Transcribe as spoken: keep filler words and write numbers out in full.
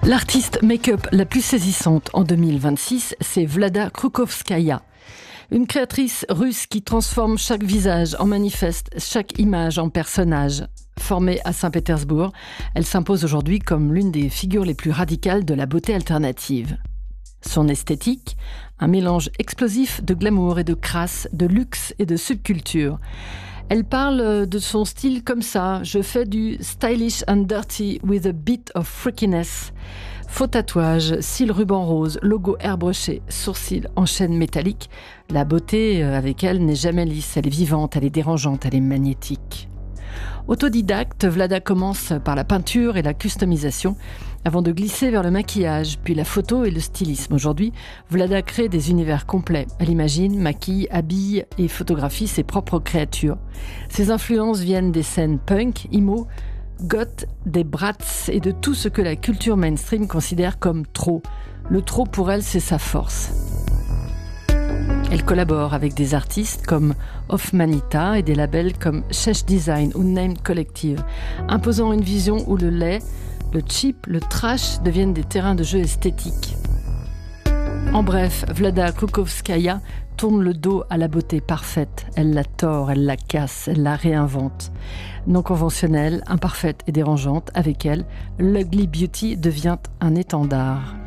L'artiste make-up la plus saisissante en deux mille vingt-six, c'est Vlada Krukovskaya. Une créatrice russe qui transforme chaque visage en manifeste, chaque image en personnage. Formée à Saint-Pétersbourg, elle s'impose aujourd'hui comme l'une des figures les plus radicales de la beauté alternative. Son esthétique, un mélange explosif de glamour et de crasse, de luxe et de subculture. Elle parle de son style comme ça: je fais du stylish and dirty with a bit of freakiness. Faux tatouage, cils ruban rose, logo airbrushé, sourcils en chaîne métallique. La beauté avec elle n'est jamais lisse, elle est vivante, elle est dérangeante, elle est magnétique. Autodidacte, Vlada commence par la peinture et la customisation avant de glisser vers le maquillage, puis la photo et le stylisme. Aujourd'hui, Vlada crée des univers complets. Elle imagine, maquille, habille et photographie ses propres créatures. Ses influences viennent des scènes punk, emo, goth, des brats et de tout ce que la culture mainstream considère comme trop. Le trop pour elle, c'est sa force. Elle collabore avec des artistes comme Hoffmanita et des labels comme Shesh Design ou Named Collective, imposant une vision où le laid, le cheap, le trash deviennent des terrains de jeu esthétiques. En bref, Vlada Krukovskaya tourne le dos à la beauté parfaite. Elle la tord, elle la casse, elle la réinvente. Non conventionnelle, imparfaite et dérangeante, avec elle, l'ugly beauty devient un étendard.